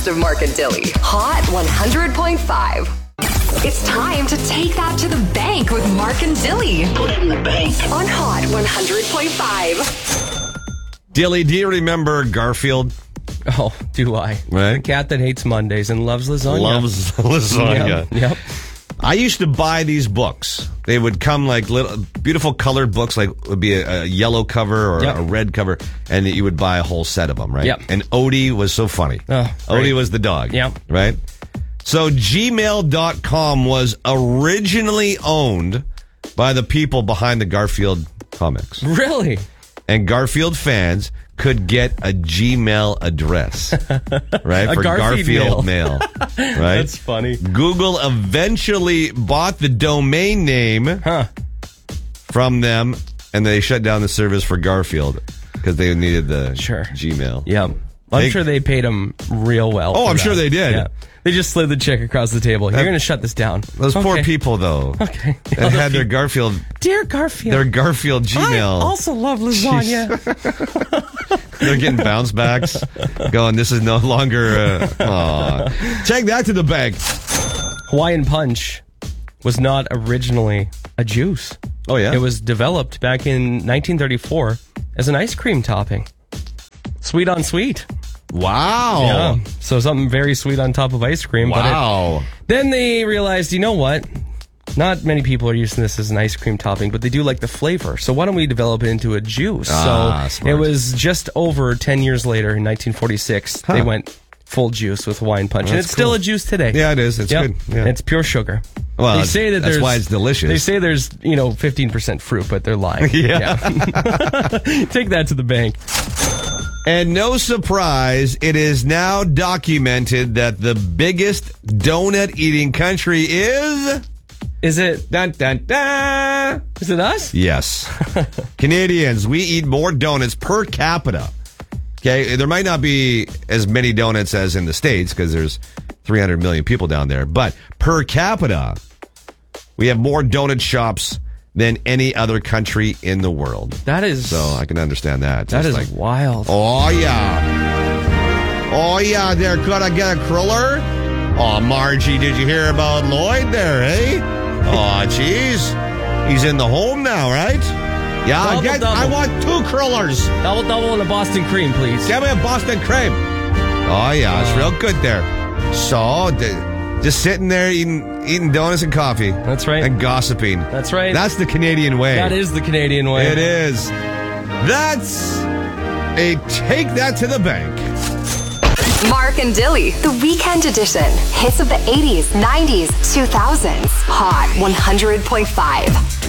best of Mark and Dilly. Hot 100.5. It's time to take that to the bank with Mark and Dilly. Put it in the bank. On Hot 100.5. Dilly, do you remember Garfield? Oh, do I? Right. The cat that hates Mondays and loves lasagna. Loves lasagna. Yep. I used to buy these books. They would come like little beautiful colored books, like it would be a yellow cover or Yep. a red cover, and you would buy a whole set of them, right? Yep. And Odie was so funny. Oh, Odie great. was the dog. Yep. Right? So gmail.com was originally owned by the people behind the Garfield comics. Really? And Garfield fans could get a Gmail address, right? A for Garfield mail. Right? That's funny. Google eventually bought the domain name from them, and they shut down the service for Garfield because they needed the Gmail. Yeah. I'm sure they paid them real well. Oh, for I'm that. sure they did. Yeah. They just slid the check across the table. You're going to shut this down. Those poor Okay. people, though, Okay. that had their Garfield, Dear Garfield. their Garfield I Gmail. also love lasagna. They're getting bounce backs, going, this is no longer. Take that to the bank. Hawaiian Punch was not originally a juice. Oh, yeah? It was developed back in 1934 as an ice cream topping. Sweet on sweet. Wow. Yeah. So something very sweet on top of ice cream. Wow. But then they realized, you know what? Not many people are using this as an ice cream topping, but they do like the flavor. So why don't we develop it into a juice? So smart. it was just over 10 years later, in 1946, they went full juice with Hawaiian Punch. And That's it's still cool. a juice today. Yeah, it is. It's good. Yeah. It's pure sugar. Well, they say that's why it's delicious. They say there's, 15% fruit, but they're lying. Yeah. Take that to the bank. And no surprise, it is now documented that the biggest donut eating country is... Is it? Dun, dun, dun. Is it us? Yes. Canadians, we eat more donuts per capita. Okay, there might not be as many donuts as in the States because there's 300 million people down there. But per capita, we have more donut shops than any other country in the world. That is... So I can understand that. That It's is wild. Oh, yeah. Oh, yeah, there. Could I get a cruller? Oh, Margie, did you hear about Lloyd there, eh? Oh, jeez. He's in the home now, right? Yeah, Double. I want 2 crullers. Double and a Boston cream, please. Give me a Boston cream. Oh, yeah, it's real good there. So, just sitting there eating donuts and coffee. That's right. And gossiping. That's right. That's the Canadian way. That is the Canadian way. It is. That's a take that to the bank. Mark and Dilly, the weekend edition. Hits of the 80s, 90s, 2000s. Hot 100.5.